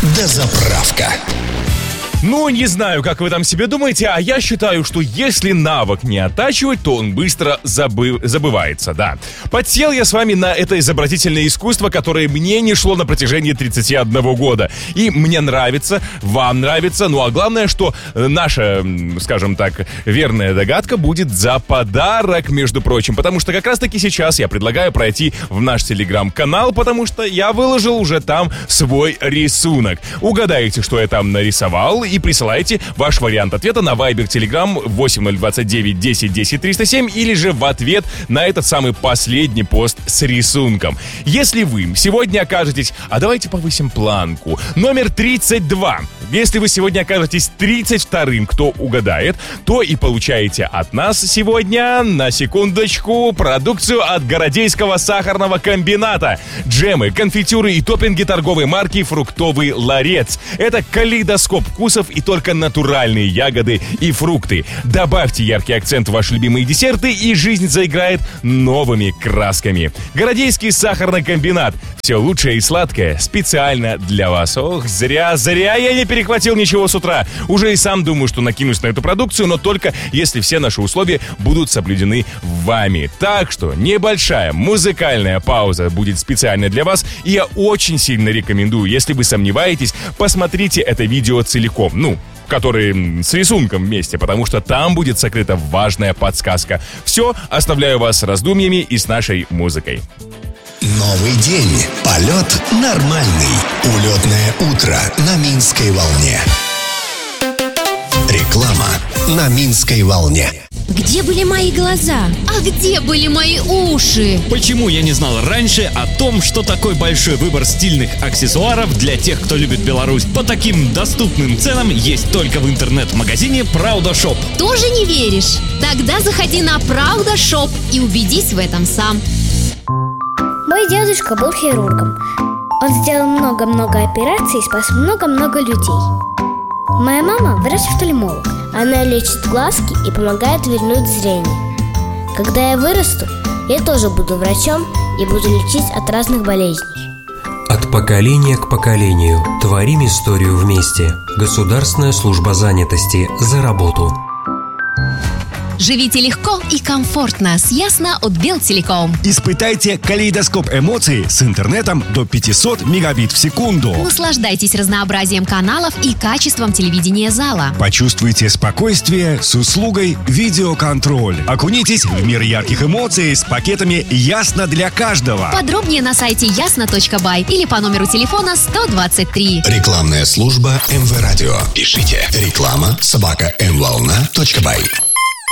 Дозаправка. Ну, не знаю, как вы там себе думаете, а я считаю, что если навык не оттачивать, то он быстро забывается, да. Подсел я с вами на это изобразительное искусство, которое мне не шло на протяжении 31 года. И мне нравится, вам нравится, ну а главное, что наша, скажем так, верная догадка будет за подарок, между прочим. Потому что как раз-таки сейчас я предлагаю пройти в наш телеграм-канал, потому что я выложил уже там свой рисунок. Угадайте, что я там нарисовал, и присылайте ваш вариант ответа на Viber Telegram 8029 10 10 307 или же в ответ на этот самый последний пост с рисунком. Если вы сегодня окажетесь, а давайте повысим планку, номер 32. Если вы сегодня окажетесь 32-м, кто угадает, то и получаете от нас сегодня, на секундочку, продукцию от Городейского сахарного комбината. Джемы, конфитюры и топпинги торговой марки «Фруктовый ларец». Это калейдоскоп вкусов и только натуральные ягоды и фрукты. Добавьте яркий акцент в ваши любимые десерты, и жизнь заиграет новыми красками. Городейский сахарный комбинат. Все лучшее и сладкое специально для вас. Ох, зря я не перехватил ничего с утра. Уже и сам думаю, что накинусь на эту продукцию, но только если все наши условия будут соблюдены вами. Так что небольшая музыкальная пауза будет специально для вас, и я очень сильно рекомендую, если вы сомневаетесь, посмотрите это видео целиком. Ну, который с рисунком вместе, потому что там будет сокрыта важная подсказка. Все, оставляю вас с раздумьями и с нашей музыкой. Новый день. Полет нормальный. Улетное утро на Минской волне. Реклама на Минской волне. Где были мои глаза? А где были мои уши? Почему я не знал раньше о том, что такой большой выбор стильных аксессуаров для тех, кто любит Беларусь, по таким доступным ценам есть только в интернет-магазине Pravda Shop? Тоже не веришь? Тогда заходи на Pravda Shop и убедись в этом сам. Мой дедушка был хирургом. Он сделал много-много операций и спас много-много людей. Моя мама врач-офтальмолог. Она лечит глазки и помогает вернуть зрение. Когда я вырасту, я тоже буду врачом и буду лечить от разных болезней. От поколения к поколению творим историю вместе. Государственная служба занятости за работу. Живите легко и комфортно с Ясно от Белтелеком. Испытайте калейдоскоп эмоций с интернетом до 500 мегабит в секунду. Наслаждайтесь разнообразием каналов и качеством телевидения зала. Почувствуйте спокойствие с услугой видеоконтроль. Окунитесь в мир ярких эмоций с пакетами «Ясно для каждого». Подробнее на сайте ясно.бай или по номеру телефона 123. Рекламная служба МВ Радио. Пишите реклама @mvolna.by.